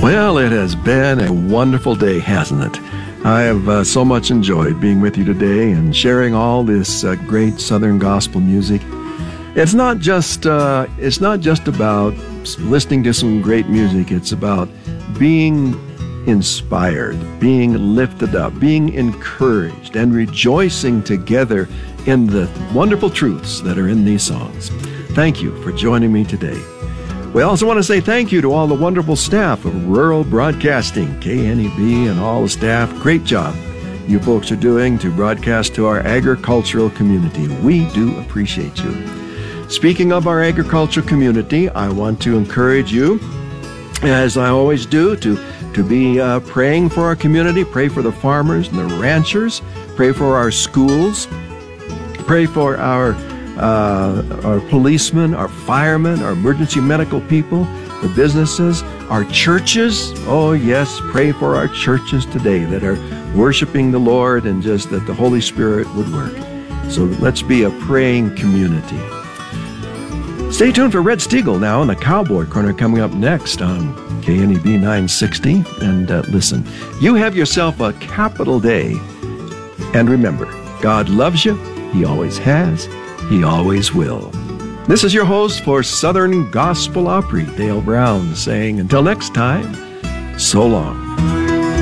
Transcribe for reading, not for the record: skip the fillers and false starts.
Well, it has been a wonderful day, hasn't it? I have so much enjoyed being with you today and sharing all this great Southern gospel music. It's not just about listening to some great music. It's about being inspired, being lifted up, being encouraged, and rejoicing together in the wonderful truths that are in these songs. Thank you for joining me today. We also want to say thank you to all the wonderful staff of Rural Broadcasting, KNEB, and all the staff. Great job you folks are doing to broadcast to our agricultural community. We do appreciate you. Speaking of our agricultural community, I want to encourage you, as I always do, to be praying for our community. Pray for the farmers and the ranchers. Pray for our schools. Pray for our policemen, our firemen, our emergency medical people, the businesses, our churches. Oh yes, pray for our churches today that are worshiping the Lord, and just that the Holy Spirit would work. So let's be a praying community. Stay tuned for Red Steagall now in the Cowboy Corner coming up next on KNEB 960. And listen, you have yourself a capital day. And remember, God loves you. He always has. He always will. This is your host for Southern Gospel Opry, Dale Brown, saying until next time, so long.